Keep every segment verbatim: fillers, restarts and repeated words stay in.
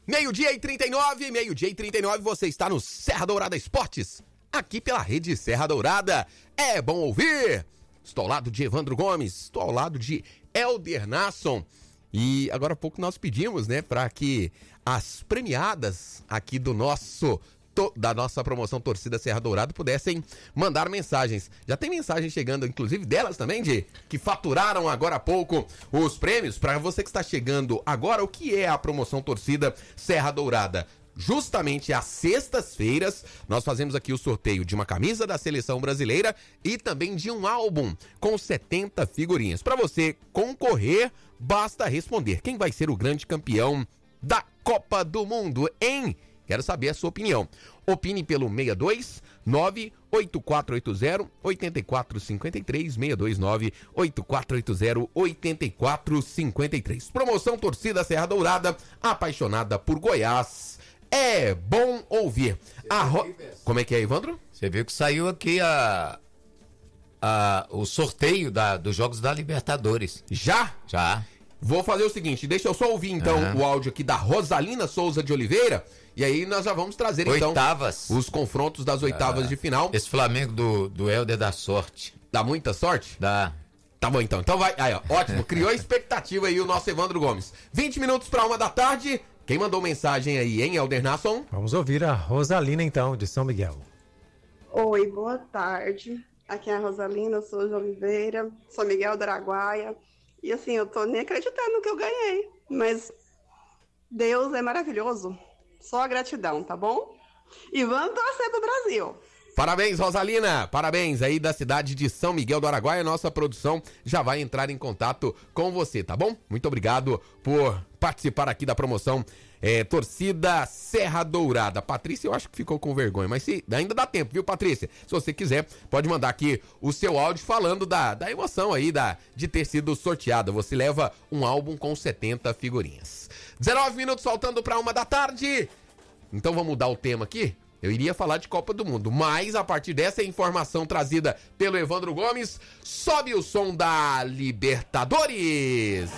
Meio-dia e trinta e nove, meio-dia e trinta e nove, você está no Serra Dourada Esportes, aqui pela rede Serra Dourada. É bom ouvir. Estou ao lado de Evandro Gomes, estou ao lado de Helder Nasson. E agora há pouco nós pedimos, né, para que as premiadas aqui do nosso, to, da nossa promoção Torcida Serra Dourada pudessem mandar mensagens. Já tem mensagem chegando, inclusive delas também, de que faturaram agora há pouco os prêmios. Para você que está chegando agora, o que é a promoção Torcida Serra Dourada? Justamente às sextas-feiras, nós fazemos aqui o sorteio de uma camisa da Seleção Brasileira e também de um álbum com setenta figurinhas. Para você concorrer, basta responder quem vai ser o grande campeão da Copa do Mundo, hein? Quero saber a sua opinião. Opine pelo seis dois nove oito quatro oito zero oito quatro cinco três, seis dois nove oito quatro oito zero oito quatro cinco três. Promoção Torcida Serra Dourada, apaixonada por Goiás. É bom ouvir. A ro... Como é que é, Evandro? Você viu que saiu aqui a, a, o sorteio da, dos Jogos da Libertadores. Já? Já. Vou fazer o seguinte, deixa eu só ouvir então uhum. o áudio aqui da Rosalina Souza de Oliveira, e aí nós já vamos trazer oitavas. Então os confrontos das oitavas ah, de final. Esse Flamengo do, do Helder dá sorte. Dá muita sorte? Dá. Tá bom então, então vai, aí ó, ótimo, criou expectativa aí o nosso Evandro Gomes. vinte minutos para uma da tarde. Quem mandou mensagem aí, hein, Helder Nasson? Vamos ouvir a Rosalina, então, de São Miguel. Oi, boa tarde. Aqui é a Rosalina, sou de Oliveira, São Miguel do Araguaia. E assim, eu tô nem acreditando no que eu ganhei. Mas Deus é maravilhoso. Só gratidão, tá bom? E vamos torcer pro Brasil. Parabéns, Rosalina! Parabéns aí da cidade de São Miguel do Araguaia. Nossa produção já vai entrar em contato com você, tá bom? Muito obrigado por participar aqui da promoção é, Torcida Serra Dourada. Patrícia, eu acho que ficou com vergonha, mas se, ainda dá tempo, viu, Patrícia? Se você quiser, pode mandar aqui o seu áudio falando da, da emoção aí da, de ter sido sorteada. Você leva um álbum com setenta figurinhas. dezenove minutos faltando para uma da tarde. Então vamos mudar o tema aqui? Eu iria falar de Copa do Mundo, mas a partir dessa informação trazida pelo Evandro Gomes, sobe o som da Libertadores.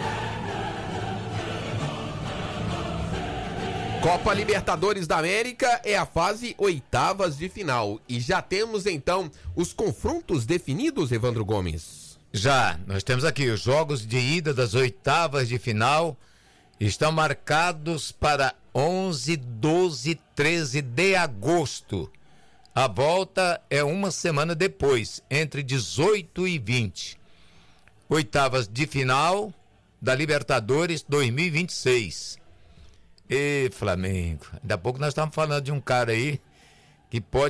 Copa Libertadores da América é a fase oitavas de final. E já temos então os confrontos definidos, Evandro Gomes? Já, nós temos aqui os jogos de ida das oitavas de final. Estão marcados para onze, doze, treze de agosto. A volta é uma semana depois, entre dezoito e vinte. Oitavas de final da Libertadores dois mil e vinte e seis. E Flamengo, daqui a pouco nós estamos falando de um cara aí que pode